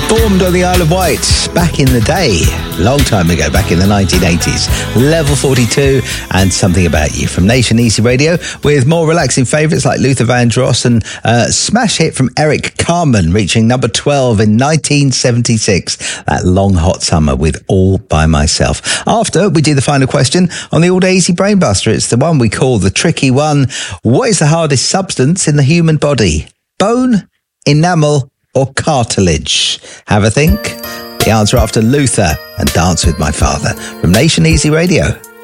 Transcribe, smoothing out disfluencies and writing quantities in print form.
Formed on the Isle of Wight back in the day, long time ago, back in the 1980s. Level 42 and Something About You from Nation Easy Radio, with more relaxing favourites like Luther Vandross and smash hit from Eric Carmen reaching number 12 in 1976. That long hot summer with All By Myself. After we do the final question on the All Day Easy Brainbuster, it's the one we call the tricky one. What is the hardest substance in the human body? Bone, enamel, or cartilage? Have a think. The answer after Luther and Dance With My Father from Nation Easy Radio.